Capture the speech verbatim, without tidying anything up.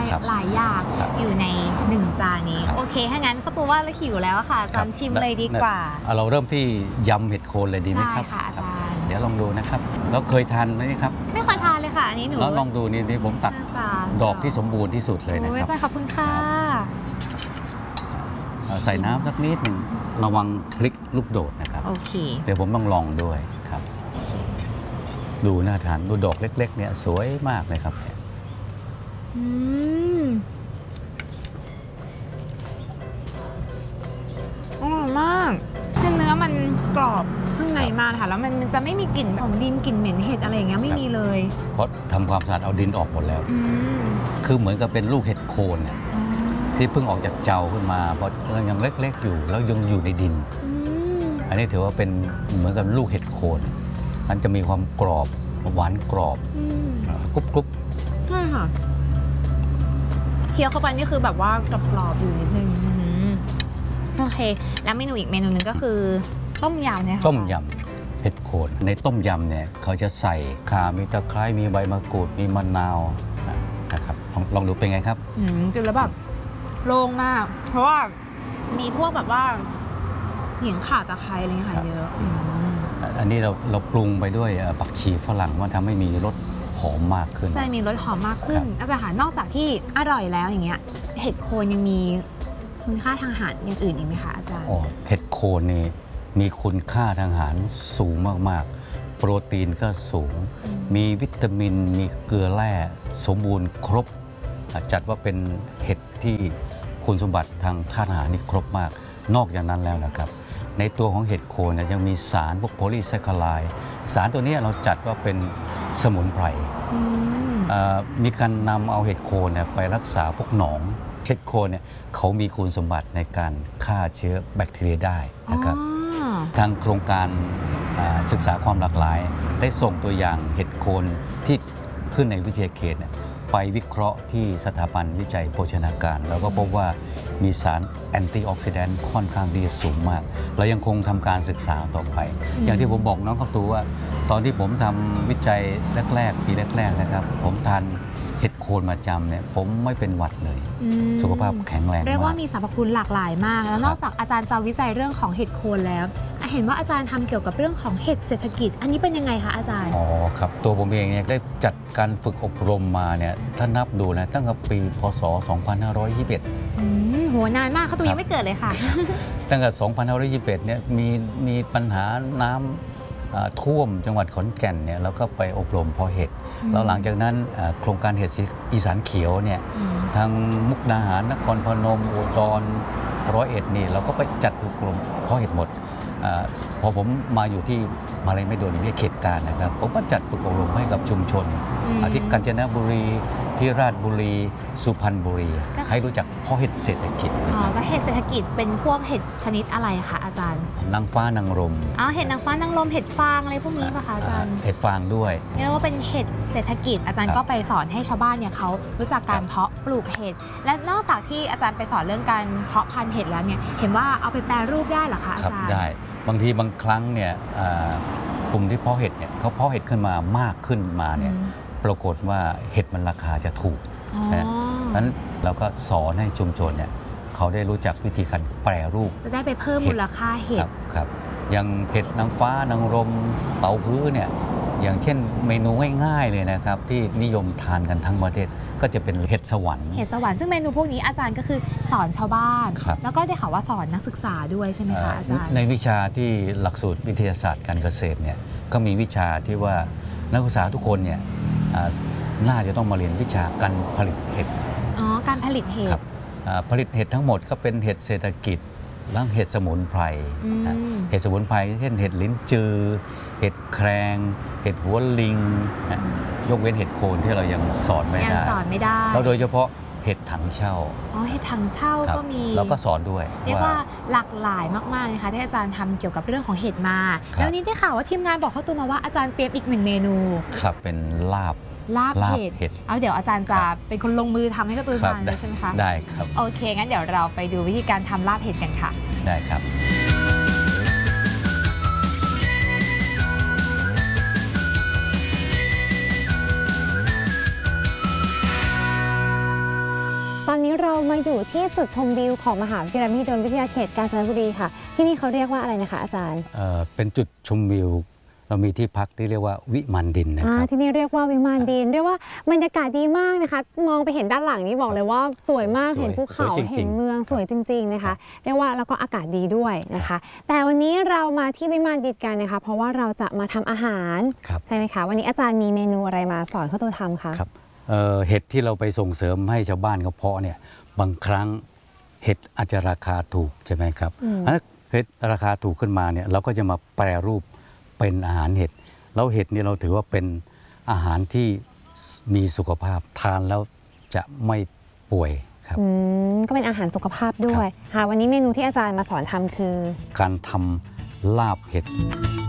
หลายอย่างอยู่ในหนึ่งจานนี้โอเคถ้างั้นข้าวตูว่าเราหิวแล้วค่ะอาจารย์ชิมเลยดีกว่าเราเริ่มที่ยำเห็ดโคนเลยดีไหมครับได้ค่ะอาจารย์เดี๋ยวลองดูนะครับแล้วเคยทานไหมครับไม่เคยทานเลยค่ะอันนี้หนูแล้วลองดูนี่นี่ผมตักดอกที่สมบูรณ์ที่สุดเลยนะครับอาจารย์ขอบคุณค่ะใส่น้ำสักนิดหนึ่งระวังพลิกลูกโดดนะครับโอเคเดี๋ยวผมต้องลองด้วยครับดูน่าทานดูดอกเล็กๆเนี่ยสวยมากเลยครับอืมอร่อยมากเนื้อมันกรอบข้างในมากค่ะแล้วมันจะไม่มีกลิ่นของดินกลิ่นเหม็นเห็ดอะไรอย่างเงี้ยไม่มีเลยเพราะทำความสะอาดเอาดินออกหมดแล้วคือเหมือนกับเป็นลูกเห็ดโคนเนี่ยที่เพิ่งออกจากเจ้าขึ้นมาเพราะยังเล็กๆอยู่แล้วยังอยู่ในดินอันนี้ถือว่าเป็นเหมือนกับลูกเห็ดโคนมันจะมีความกรอบหวานกรอบกรุบกรุบใช่ค่ะเคี้ยวเข้าไปนี่คือแบบว่ากรอบๆอยู่นิดนึงโอเคแล้วเมนูอีกเมนูหนึ่งก็คือต้มยำเนี่ยค่ะต้มยำเห็ดโคนในต้มยำเนี่ยเขาจะใส่ข่ามีตะไคร้มีใบมะกรูดมีมะนาวนะครับลองดูเป็นไงครับกินแล้วแบบโล่งมากเพราะว่ามีพวกแบบว่าหิงข่าตะไคร้อะไรเงี้ยค่ะเยอะอันนี้เราเราปรุงไปด้วยผักชีฝรั่งว่าทำให้มีรสหอมมากขึ้นใช่มีรสหอมมากขึ้นอาจารย์ค่ะนอกจากที่อร่อยแล้วอย่างเงี้ยเห็ดโคนยังมีคุณค่าทางอาหารอย่างอื่นอีกไหมคะอาจารย์อ๋อเห็ดโคนนี่มีคุณค่าทางอาหารสูงมากๆโปรตีนก็สูงมีวิตามินมีเกลือแร่สมบูรณ์ครบจัดว่าเป็นเห็ดที่คุณสมบัติทางธาตุอาหารนี่ครบมากนอกจากนั้นแล้วนะครับในตัวของเห็ดโคนเนี่ยยังมีสารพวกโพลีแซคคาไรด์สารตัวนี้เราจัดว่าเป็นสมุนไพรมีการนำเอาเห็ดโคนเนี่ยไปรักษาพวกหนองเห็ดโคนเนี่ยเขามีคุณสมบัติในการฆ่าเชื้อแบคทีเรียได้นะครับทางโครงการศึกษาความหลากหลายได้ส่งตัวอย่างเห็ดโคนที่ขึ้นในวิทยาเขตไปวิเคราะห์ที่สถาบันวิจัยโภชนาการแล้วก็พบว่ามีสารแอนตี้ออกซิแดนต์ค่อนข้างดีสูงมากเรายังคงทำการศึกษาต่อไปอย่างที่ผมบอกน้องเข้าตัวว่าตอนที่ผมทำวิจัยแรกๆปีแรกๆนะครับผมทานเห็ดโคนมาจำเนี่ยผมไม่เป็นหวัดเลยสุขภาพแข็งแรงเรียกว่ามีสรรพคุณหลากหลายมากแล้วนอกจากอาจารย์จะวิจัยเรื่องของเห็ดโคนแล้วเห็นว่าอาจารย์ทำเกี่ยวกับเรื่องของเห็ดเศรษฐกิจอันนี้เป็นยังไงคะอาจารย์อ๋อครับตัวผมเองเนี่ยได้จัดการฝึกอบรมมาเนี่ยถ้านับดูนะตั้งแต่ปีพศสองพันห้าร้อยยี่สิบเอ็ดอืมโหนานมากเขาตัวยังไม่เกิดเลยค่ะตั้งแต่สองพันห้าร้อยยี่สิบเอ็ดเนี่ยมีมีปัญหาน้ำท่วมจังหวัดขอนแก่นเนี่ยแล้วก็ไปอบรมเพาะเห็ดแล้วหลังจากนั้นโครงการเห็ดอีสานเขียวเนี่ยทางมุกดาหารนครพนมอุดรร้อยเอ็ดนี่เราก็ไปจัดฝึกอบรมเพาะเห็ดหมดพอผมมาอยู่ที่มาลัยไม่โดนที่เขตการนะครับผมก็จัดฝึกอบรมให้กับชุมชนที่กาญจนบุรีที่ราชบุรีสุพรรณบุรีให้รู้จักเพาะเห็ดเศรษฐกิจอ๋อก็เห็ดเศรษฐกิจเป็นพวกเห็ดชนิดอะไรคะอาจารย์นางฟ้านางรมอ๋อเห็ดนางฟ้านางรมเห็ดฟางอะไรพวกนี้ป่ะคะอาจารย์เห็ดฟางด้วยเรียกว่าเป็นเห็ดเศรษฐกิจอาจารย์ก็ไปสอนให้ชาวบ้านเนี่ยเขารู้จักการเพาะปลูกเห็ดและนอกจากที่อาจารย์ไปสอนเรื่องการเพาะพันธุ์เห็ดแล้วเนี่ยเห็นว่าเอาไปแปรรูปได้เหรอคะอาจารย์ได้บางทีบางครั้งเนี่ยกลุ่มที่เพาะเห็ดเนี่ยเขาเพาะเห็ดขึ้นมามากขึ้นมาเนี่ยปรากฏว่าเห็ดมันราคาจะถูกนั้นเราก็สอนให้ชุมชนเนี่ยเขาได้รู้จักวิธีการแปรรูปจะได้ไปเพิ่มมูลค่าเห็ดครับอย่างเห็ดนางฟ้านางรมเป๋าฮื้อเนี่ยอย่างเช่นเมนูง่ายๆเลยนะครับที่นิยมทานกันทั้งประเทศก็จะเป็นเห็ดสวรรค์เห็ดสวรรค์ซึ่งเมนูพวกนี้อาจารย์ก็คือสอนชาวบ้านแล้วก็ได้ข่าวว่าสอนนักศึกษาด้วยใช่ไหมคะอาจารย์ในวิชาที่หลักสูตรวิทยาศาสตร์การเกษตรเนี่ยก็มีวิชาที่ว่านักศึกษาทุกคนเนี่ยน่าจะต้องมาเรียนวิชาการผลิตเห็ดอ๋อการผลิตเห็ดผลิตเห็ดทั้งหมดก็เป็นเห็ดเศรษฐกิจและเห็ดสมุนไพรเห็ดสมุนไพรเช่นเห็ดลิ้นจือเห็ดแครงเห็ดหัวลิงยกเว้นเห็ดโคนที่เรายังสอนไม่ได้ยังสอนไม่ได้แล้วโดยเฉพาะเห็ดถังเช่าอ๋อเห็ดถังเช่าก็มีเราก็สอนด้วยเรียกว่าหลากหลายมากๆเลยค่ะที่อาจารย์ทำเกี่ยวกับเรื่องของเห็ดมาแล้วนี้ได้ข่าวว่าทีมงานบอกเข้าตัวมาว่าอาจารย์เตรียมอีกหนึ่งเมนูครับเป็นลาบลาบเห็ดเอาเดี๋ยวอาจารย์จะเป็นคนลงมือทำให้กับตัวทานเลยใช่ไหมคะได้ครับโอเคงั้นเดี๋ยวเราไปดูวิธีการทำลาบเห็ดกันค่ะได้ครับเรามาอยู่ที่จุดชมวิวของมหาวิทยาลัยมหิดลวิทยาเขตกาญจนบุรีค่ะที่นี่เขาเรียกว่าอะไรนะคะอาจารย์เอ่อเป็นจุดชมวิวเรามีที่พักที่เรียกว่าวิมานดินนะครับที่นี่เรียกว่าวิมานดินเรียกว่าบรรยากาศดีมากนะคะมองไปเห็นด้านหลังนี้บอกเลยว่าสวยมากเห็นภูเขาเห็นเมืองสวยจริงๆนะคะเรียกว่าแล้วก็อากาศดีด้วยนะคะแต่วันนี้เรามาที่วิมานดินกันนะคะเพราะว่าเราจะมาทำอาหารใช่ไหมคะวันนี้อาจารย์มีเมนูอะไรมาสอนข้าวตัวทำคะครับเอ่อเห็ดที่เราไปส่งเสริมให้ชาวบ้านเขาเพาะเนี่ยบางครั้งเห็ดอาจจะราคาถูกใช่ไหมครับถ้าเห็ดราคาถูกขึ้นมาเนี่ยเราก็จะมาแปรรูปเป็นอาหารเห็ดแล้วเห็ดนี่เราถือว่าเป็นอาหารที่มีสุขภาพทานแล้วจะไม่ป่วยครับก็เป็นอาหารสุขภาพด้วยค่ะวันนี้เมนูที่อาจารย์มาสอนทำคือการทำลาบเห็ด